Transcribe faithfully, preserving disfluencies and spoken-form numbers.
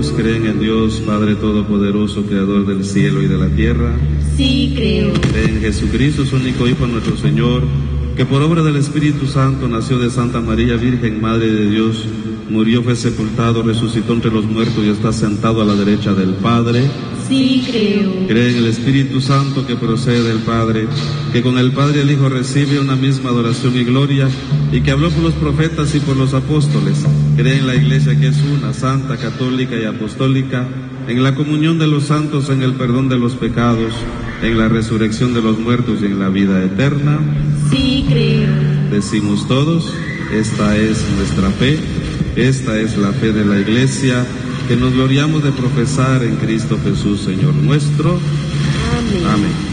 hermanos creen en Dios, Padre Todopoderoso, Creador del cielo y de la tierra. Sí, creo. Creen en Jesucristo, su único Hijo, nuestro Señor, que por obra del Espíritu Santo nació de Santa María Virgen, Madre de Dios, murió, fue sepultado, resucitó entre los muertos y está sentado a la derecha del Padre. Sí, creo. Cree en el Espíritu Santo que procede del Padre, que con el Padre y el Hijo recibe una misma adoración y gloria, y que habló por los profetas y por los apóstoles. Cree en la Iglesia, que es una, santa, católica y apostólica, en la comunión de los santos, en el perdón de los pecados, en la resurrección de los muertos y en la vida eterna. Sí, creo. Decimos todos: esta es nuestra fe, esta es la fe de la Iglesia, que nos gloriamos de profesar en Cristo Jesús, Señor nuestro. Amén. Amén.